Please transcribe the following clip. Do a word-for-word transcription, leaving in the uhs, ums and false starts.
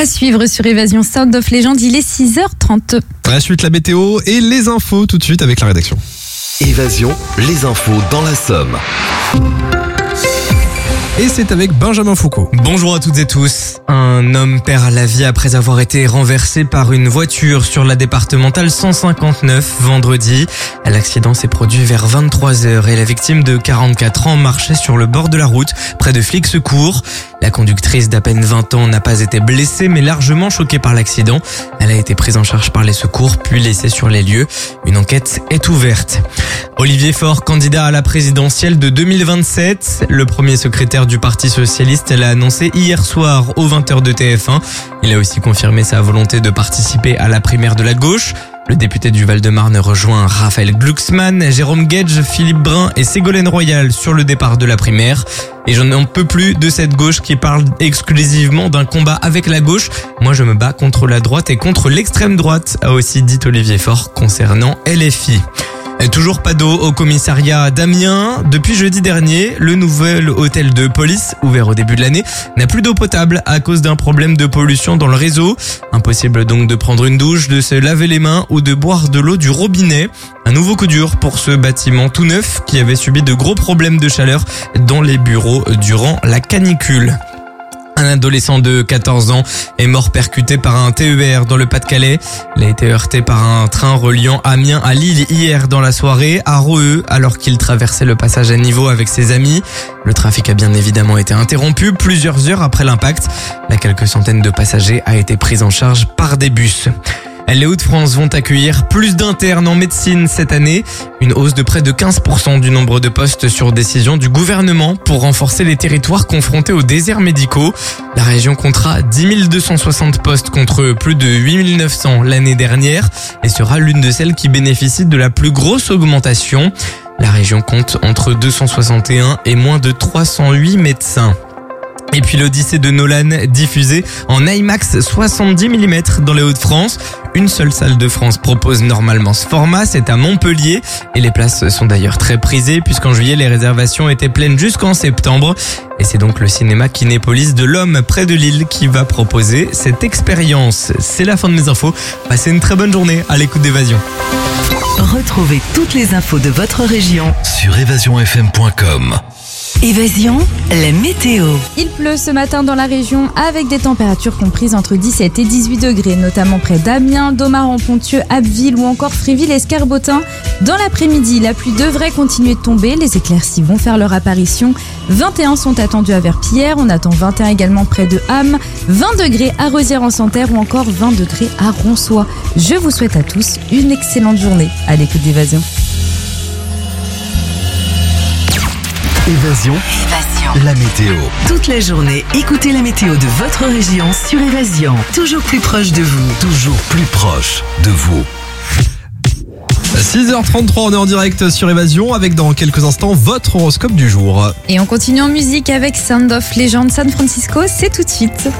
À suivre sur Évasion Sound of Legend, il est six heures trente. À la suite, la météo et les infos tout de suite avec la rédaction. Évasion, les infos dans la Somme. Et c'est avec Benjamin Foucault. Bonjour à toutes et tous. Un homme perd la vie après avoir été renversé par une voiture sur la départementale cent cinquante-neuf vendredi. L'accident s'est produit vers vingt-trois heures et la victime de quarante-quatre ans marchait sur le bord de la route près de Flixecourt. La conductrice d'à peine vingt ans n'a pas été blessée mais largement choquée par l'accident. Elle a été prise en charge par les secours puis laissée sur les lieux. Une enquête est ouverte. Olivier Faure, candidat à la présidentielle de deux mille vingt-sept. Le premier secrétaire du Parti socialiste l'a annoncé hier soir aux vingt heures de T F un. Il a aussi confirmé sa volonté de participer à la primaire de la gauche. Le député du Val-de-Marne rejoint Raphaël Glucksmann, Jérôme Guedj, Philippe Brun et Ségolène Royal sur le départ de la primaire. Et je n'en peux plus de cette gauche qui parle exclusivement d'un combat avec la gauche. Moi, je me bats contre la droite et contre l'extrême droite, a aussi dit Olivier Faure concernant L F I. Et toujours pas d'eau au commissariat d'Amiens. Depuis jeudi dernier, le nouvel hôtel de police, ouvert au début de l'année, n'a plus d'eau potable à cause d'un problème de pollution dans le réseau. Impossible donc de prendre une douche, de se laver les mains ou de boire de l'eau du robinet. Un nouveau coup dur pour ce bâtiment tout neuf qui avait subi de gros problèmes de chaleur dans les bureaux durant la canicule. Un adolescent de quatorze ans est mort percuté par un T E R dans le Pas-de-Calais. Il a été heurté par un train reliant Amiens à Lille hier dans la soirée à Reheux alors qu'il traversait le passage à niveau avec ses amis. Le trafic a bien évidemment été interrompu plusieurs heures après l'impact. La quelques centaines de passagers a été prise en charge par des bus. Les Hauts-de-France vont accueillir plus d'internes en médecine cette année. Une hausse de près de quinze pour cent du nombre de postes sur décision du gouvernement pour renforcer les territoires confrontés aux déserts médicaux. La région comptera dix mille deux cent soixante postes contre plus de huit mille neuf cents l'année dernière et sera l'une de celles qui bénéficient de la plus grosse augmentation. La région compte entre deux cent soixante et un et moins de trois cent huit médecins. Et puis l'Odyssée de Nolan diffusée en IMAX soixante-dix millimètres dans les Hauts-de-France. Une seule salle de France propose normalement ce format, c'est à Montpellier. Et les places sont d'ailleurs très prisées puisqu'en juillet les réservations étaient pleines jusqu'en septembre. Et c'est donc le cinéma Kinépolis de l'Homme près de Lille qui va proposer cette expérience. C'est la fin de mes infos. Passez une très bonne journée à l'écoute d'Évasion. Retrouvez toutes les infos de votre région Sur évasion f m point com. Évasion, la météo. Il pleut ce matin dans la région avec des températures comprises entre dix-sept et dix-huit degrés, notamment près d'Amiens, Domaran-Ponthieu, Abbeville ou encore Fréville-Escarbotin. Dans l'après-midi, la pluie devrait continuer de tomber. Les éclaircies vont faire leur apparition. vingt et un sont attendus à Verpillière. On attend vingt et un également près de Ham. vingt degrés à Rosières-en-Santerre ou encore vingt degrés à Ronsois. Je vous souhaite à tous une excellente journée à l'écoute d'Évasion. Évasion, Évasion. la météo. Toute la journée, écoutez la météo de votre région sur Évasion. Toujours plus proche de vous. Toujours plus proche de vous. six heures trente-trois, on est en direct sur Évasion avec dans quelques instants votre horoscope du jour. Et on continue en musique avec Sound of Legend San Francisco, c'est tout de suite.